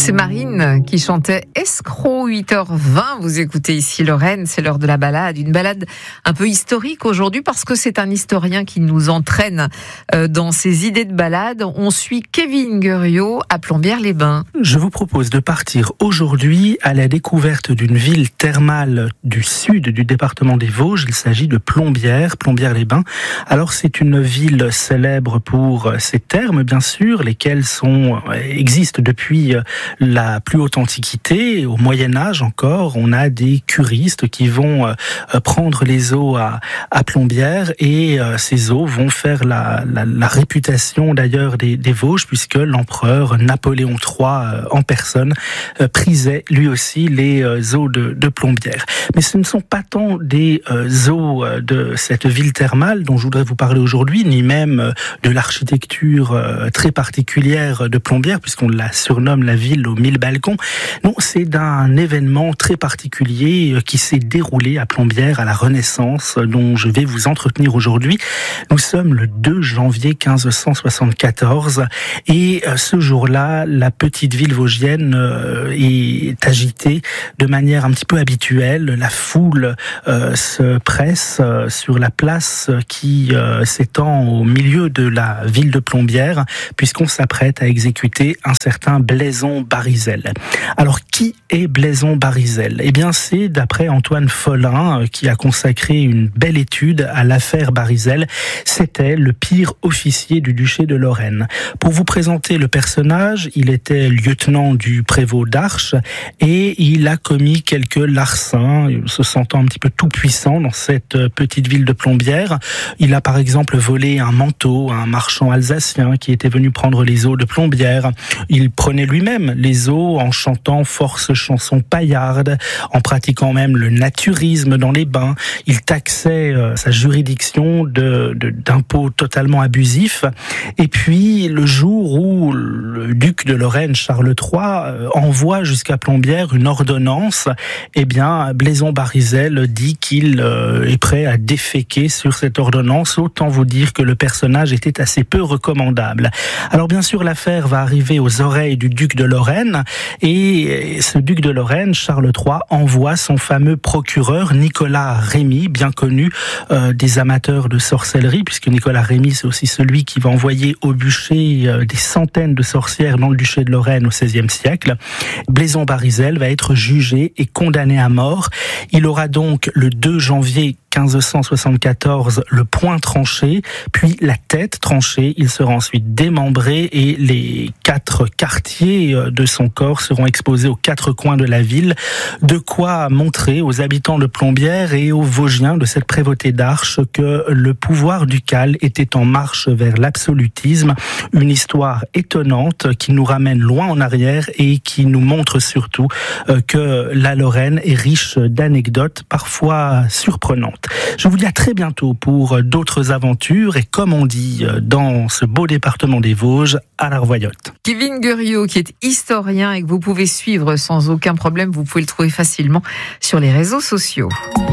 C'est Marine qui chantait Escroc, 8h20. Vous écoutez ici Lorraine, c'est l'heure de la balade. Une balade un peu historique aujourd'hui parce que c'est un historien qui nous entraîne dans ses idées de balade. On suit Kevin Guerriau à Plombières-les-Bains. Je vous propose de partir aujourd'hui à la découverte d'une ville thermale du sud du département des Vosges. Il s'agit de Plombières-les-Bains. Alors c'est une ville célèbre pour ses thermes, bien sûr, lesquelles existent depuis la plus haute antiquité. Au Moyen-Âge encore, on a des curistes qui vont prendre les eaux à Plombières et ces eaux vont faire la réputation d'ailleurs des Vosges, puisque l'empereur Napoléon III en personne prisait lui aussi les eaux de Plombières. Mais ce ne sont pas tant des eaux de cette ville thermale dont je voudrais vous parler aujourd'hui, ni même de l'architecture très particulière de Plombières, puisqu'on la surnomme la ville aux 1000 balcons. Non, c'est d'un événement très particulier qui s'est déroulé à Plombières à la Renaissance, dont je vais vous entretenir aujourd'hui. Nous sommes le 2 janvier 1574 et ce jour-là, la petite ville vosgienne est agitée de manière un petit peu habituelle. La foule se presse sur la place qui s'étend au milieu de la ville de Plombières, puisqu'on s'apprête à exécuter un certain Blaison Barisel. Alors, qui est Blaison Barisel ? Eh bien, c'est d'après Antoine Follin, qui a consacré une belle étude à l'affaire Barisel. C'était le pire officier du duché de Lorraine. Pour vous présenter le personnage, il était lieutenant du prévôt d'Arche et il a commis quelques larcins, se sentant un petit peu tout puissant dans cette petite ville de Plombières. Il a par exemple volé un manteau à un marchand alsacien qui était venu prendre les eaux de Plombières. Il prenait lui-même les eaux en chantant force chansons paillardes, en pratiquant même le naturisme dans les bains. Il taxait sa juridiction d'impôts totalement abusifs. Et puis, le jour où le duc de Lorraine, Charles III, envoie jusqu'à Plombières une ordonnance, eh bien, Blaison Barisel dit qu'il est prêt à déféquer sur cette ordonnance. Autant vous dire que le personnage était assez peu recommandable. Alors, bien sûr, l'affaire va arriver aux oreilles du duc de Lorraine et ce duc de Lorraine, Charles III, envoie son fameux procureur Nicolas Rémy, bien connu des amateurs de sorcellerie, puisque Nicolas Rémy, c'est aussi celui qui va envoyer au bûcher des centaines de sorcières dans le duché de Lorraine au XVIe siècle. Blaison Barisel va être jugé et condamné à mort. Il aura donc le 2 janvier 1574 le poing tranché, puis la tête tranchée. Il sera ensuite démembré et les 4 quartiers de son corps seront exposés aux 4 coins de la ville. De quoi montrer aux habitants de Plombières et aux Vosgiens de cette prévôté d'Arche que le pouvoir ducal était en marche vers l'absolutisme. Une histoire étonnante qui nous ramène loin en arrière et qui nous montre surtout que la Lorraine est riche d'anecdotes parfois surprenantes. Je vous dis à très bientôt pour d'autres aventures et comme on dit dans ce beau département des Vosges, à la revoyote. Kevin Guerriau qui est historien et que vous pouvez suivre sans aucun problème, vous pouvez le trouver facilement sur les réseaux sociaux.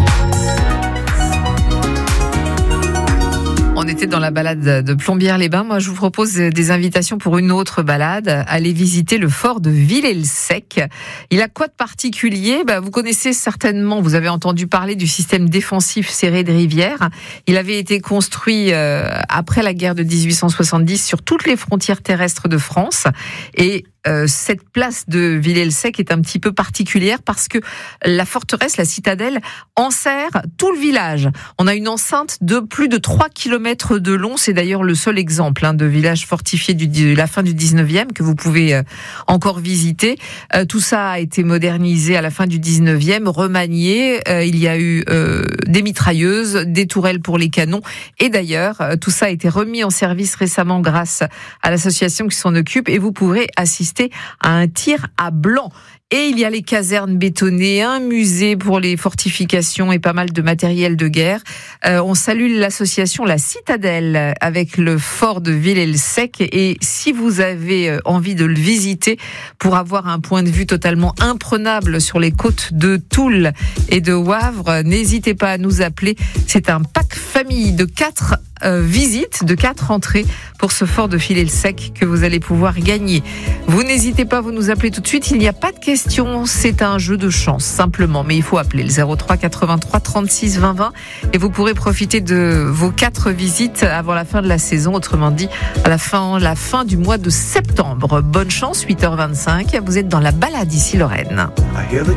On était dans la balade de Plombières-les-Bains. Moi, je vous propose des invitations pour une autre balade. Allez visiter le fort de Villers-le-Sec. Il a quoi de particulier ? Vous connaissez certainement, vous avez entendu parler du système défensif serré de rivière. Il avait été construit après la guerre de 1870 sur toutes les frontières terrestres de France. Et cette place de Villers-le-Sec est un petit peu particulière parce que la forteresse, la citadelle, enserre tout le village. On a une enceinte de plus de 3 km de long. C'est d'ailleurs le seul exemple de village fortifié de la fin du 19e que vous pouvez encore visiter. Tout ça a été modernisé à la fin du 19e, remanié. Il y a eu des mitrailleuses, des tourelles pour les canons. Et d'ailleurs, tout ça a été remis en service récemment grâce à l'association qui s'en occupe. Et vous pourrez assister à un tir à blanc. Et il y a les casernes bétonnées, un musée pour les fortifications et pas mal de matériel de guerre. On salue l'association La Citadelle avec le fort de Villers-le-Sec. Et si vous avez envie de le visiter pour avoir un point de vue totalement imprenable sur les côtes de Toul et de Wavre, n'hésitez pas à nous appeler. C'est un pack famille de 4 visites, de 4 entrées pour ce fort de Villers-le-Sec que vous allez pouvoir gagner. Vous n'hésitez pas, vous nous appelez tout de suite. Il n'y a pas de question, c'est un jeu de chance simplement, mais il faut appeler le 03 83 36 20 20 et vous pourrez profiter de vos 4 visites avant la fin de la saison, autrement dit à la fin du mois de septembre. Bonne chance, 8h25, vous êtes dans la balade ici Lorraine.